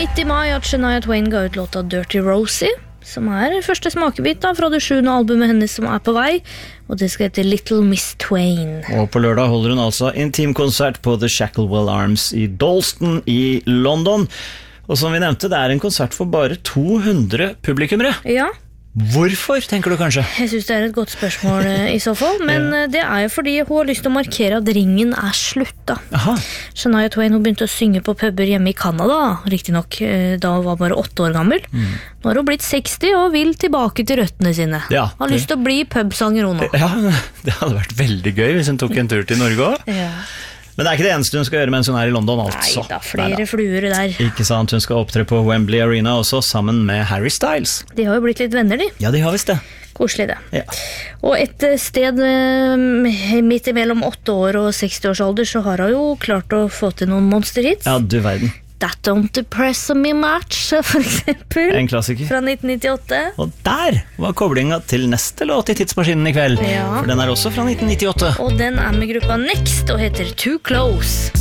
midt i mai at Shania Twain ga ut låta Dirty Rosie, som første smakebit da, fra det 7. albumet hennes som på vei, og det skal hete Little Miss Twain. Og på lørdag holder hun altså intimkonsert på The Shacklewell Arms i Dalston i London. Og som vi nevnte, det en konsert for bare 200 publikummere. Ja. Hvorfor, tenker du kanskje? Jeg synes det et godt spørsmål i så fall, men det jo fordi hun har lyst til å markere at ringen slutt da. Aha. Shania Twain hun begynte å synge på puber hjemme i Kanada, riktig nok, da hun var bare 8 år gammel. Nå har hun blitt 60 og vil tilbake til røttene sine. Ja, har lyst til å bli pubsanger hun nå. Ja, det hadde vært veldig gøy hvis hun tok en tur til Norge også. Ja. Men det ikke det eneste hun skal gjøre mens hun i London, altså. Neida, flere fluer der. Ikke sant, hun skal opptre på Wembley Arena også, sammen med Harry Styles. De har jo blitt litt venner, de. Ja, de har visst det. Koselig det. Ja. Og et sted midt imellom 8 år og 60 års alder, så har hun jo klart å få til noen monsterhits. Ja, du verden. That Don't Depress Me Much, for eksempel. En klassiker. Fra 1998. Og der var koblinga til neste låt i Tidsmaskinen i kveld. Ja. For den også fra 1998. Og den med gruppa Next og heter Too Close.